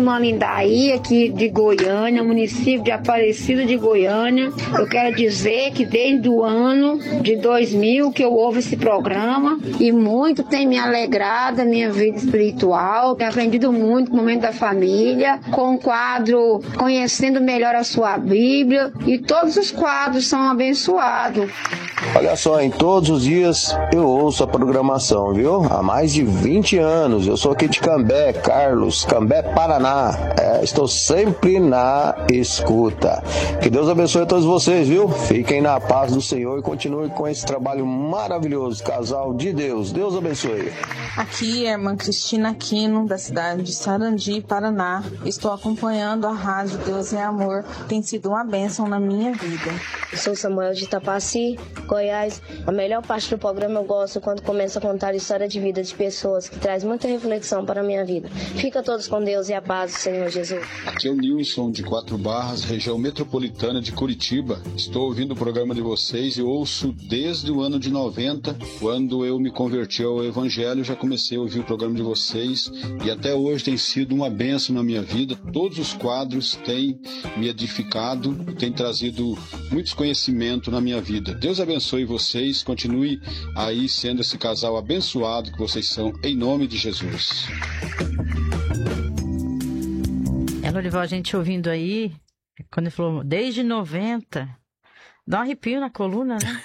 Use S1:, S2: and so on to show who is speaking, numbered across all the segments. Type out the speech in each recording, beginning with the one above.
S1: Manindaí, aqui de Goiânia, município de Aparecida de Goiânia. Eu quero dizer que desde o ano de 2000 que eu ouvo esse programa e muito tem me alegrado a minha vida espiritual. Tenho aprendido muito com o momento da família, com o quadro Conhecendo Melhor a Sua Bíblia, e todos os quadros são abençoados.
S2: Olha só, em todos os dias eu ouço a programação, viu? Há mais de 20 anos. Eu sou aqui de Cambé, Carlos, Cambé, Paraná. Estou sempre na escuta. Que Deus abençoe a todos vocês, viu? Fiquem na paz do Senhor e continuem com esse trabalho maravilhoso, casal de Deus. Deus abençoe.
S3: Aqui é a irmã Cristina Aquino, da cidade de Sarandi, Paraná. Estou acompanhando a rádio Deus é Amor. Tem sido uma bênção na minha vida.
S4: Eu sou Samuel de Itapaci, Goiás. A melhor parte do programa eu gosto quando começa a contar a história de vida de pessoas, que traz muita reflexão para a minha vida. Fica todos com Deus e a paz do Senhor Jesus.
S5: Aqui é o Nilson de Quatro Barras, região metropolitana de Curitiba. Estou ouvindo o programa de vocês e ouço desde o ano de 90, quando eu me converti ao Evangelho. Já comecei a ouvir o programa de vocês e até hoje tem sido uma bênção na minha vida. Todos os quadros têm me edificado, têm trazido muitos conhecimentos na minha vida. Deus abençoe vocês, continue aí sendo esse casal abençoado que vocês são, em nome de Jesus.
S6: Lorival, a gente ouvindo aí, quando ele falou desde 90, dá um arrepio na coluna, né?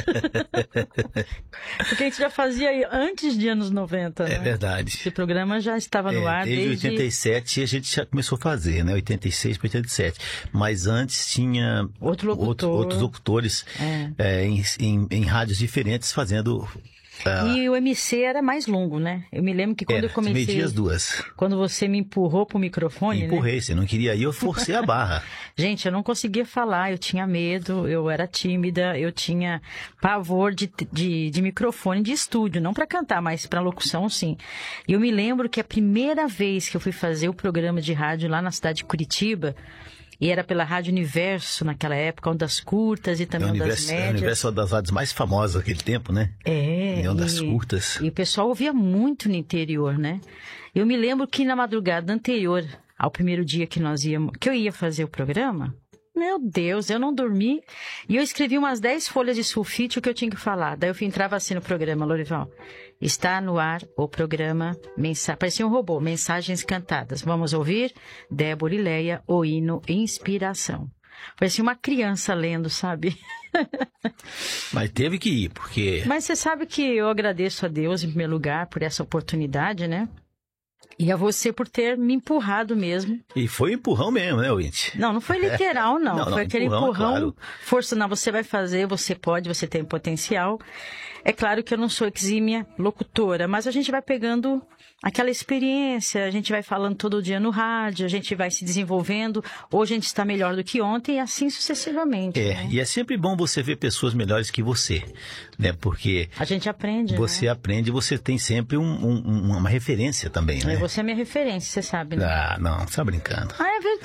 S6: Porque a gente já fazia antes de anos 90, né?
S7: É verdade.
S6: Esse programa já estava no ar
S7: desde 87 a gente já começou a fazer, né? 86 para 87. Mas antes tinha outros locutores em rádios diferentes fazendo...
S6: E o MC era mais longo, né? Eu me lembro que quando eu comecei...
S7: meio-dia as duas.
S6: Quando você me empurrou pro microfone,
S7: Empurrei, você não queria ir, eu forcei a barra.
S6: Gente, eu não conseguia falar, eu tinha medo, eu era tímida, eu tinha pavor de microfone de estúdio, não para cantar, mas para locução, sim. E eu me lembro que a primeira vez que eu fui fazer o programa de rádio lá na cidade de Curitiba, e era pela Rádio Universo naquela época, ondas curtas e também ondas médias.
S7: O Universo é uma das rádios mais famosas daquele tempo, né?
S6: E
S7: ondas curtas.
S6: E o pessoal ouvia muito no interior, né? Eu me lembro que na madrugada anterior ao primeiro dia que eu ia fazer o programa, meu Deus, eu não dormi. E eu escrevi umas 10 folhas de sulfite o que eu tinha que falar. Daí eu entrava assim no programa, Lorival. Está no ar o programa, parecia um robô, Mensagens Cantadas. Vamos ouvir Débora e Leia, o hino Inspiração. Parecia uma criança lendo, sabe?
S7: Mas teve que ir, porque...
S6: Mas você sabe que eu agradeço a Deus, em primeiro lugar, por essa oportunidade, né? E a você por ter me empurrado mesmo.
S7: E foi empurrão mesmo, né, ouvinte?
S6: Não foi literal, não. Foi aquele empurrão,
S7: claro.
S6: Força, não, você vai fazer, você pode, você tem potencial. É claro que eu não sou exímia locutora, mas a gente vai pegando aquela experiência, a gente vai falando todo dia no rádio, a gente vai se desenvolvendo. Hoje a gente está melhor do que ontem e assim sucessivamente. Né?
S7: E é sempre bom você ver pessoas melhores que você, né? Porque...
S6: a gente aprende,
S7: Você aprende, você tem sempre uma referência também, né?
S6: Você é minha referência, você sabe, né?
S7: Ah, não, você tá brincando.
S6: Ah, é verdade.